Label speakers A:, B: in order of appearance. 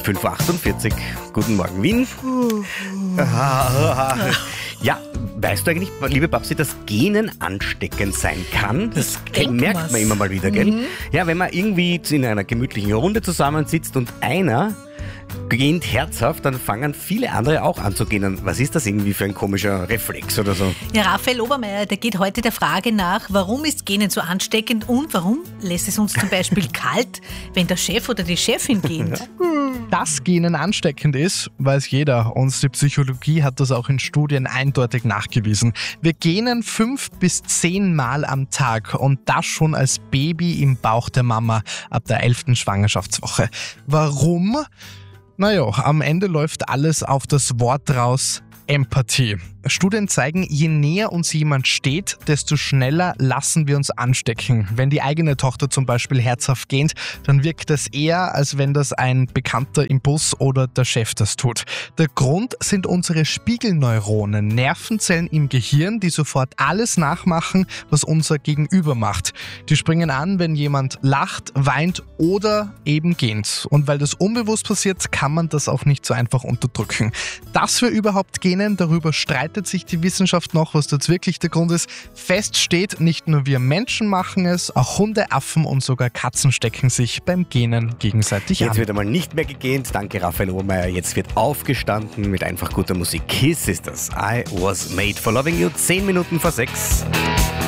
A: 5.48 Uhr. Guten Morgen, Wien. Ja, weißt du eigentlich, liebe Babsi, dass Genen ansteckend sein kann? Das merkt man immer mal wieder, gell? Ja, wenn man irgendwie in einer gemütlichen Runde zusammensitzt und einer gähnt herzhaft, dann fangen viele andere auch an zu gähnen. Was ist das irgendwie für ein komischer Reflex oder so?
B: Ja, Raphael Obermeier, der geht heute der Frage nach, warum ist Gähnen so ansteckend und warum lässt es uns zum Beispiel kalt, wenn der Chef oder die Chefin gähnt?
C: Dass Gähnen ansteckend ist, weiß jeder, und die Psychologie hat das auch in Studien eindeutig nachgewiesen. Wir gähnen 5 bis 10 Mal am Tag und das schon als Baby im Bauch der Mama ab der 11. Schwangerschaftswoche. Warum? Naja, am Ende läuft alles auf das Wort raus: Empathie. Studien zeigen, je näher uns jemand steht, desto schneller lassen wir uns anstecken. Wenn die eigene Tochter zum Beispiel herzhaft gähnt, dann wirkt das eher, als wenn das ein Bekannter im Bus oder der Chef das tut. Der Grund sind unsere Spiegelneuronen, Nervenzellen im Gehirn, die sofort alles nachmachen, was unser Gegenüber macht. Die springen an, wenn jemand lacht, weint oder eben gähnt. Und weil das unbewusst passiert, kann man das auch nicht so einfach unterdrücken. Dass wir überhaupt gähnen, darüber streitet sich die Wissenschaft noch, was jetzt wirklich der Grund ist. Fest steht, nicht nur wir Menschen machen es, auch Hunde, Affen und sogar Katzen stecken sich beim Gähnen gegenseitig an.
A: Jetzt wird einmal nicht mehr gegähnt. Danke, Raphael Obermeier. Jetzt wird aufgestanden mit einfach guter Musik. Kiss ist das. I was made for loving you. 10 Minuten vor 6.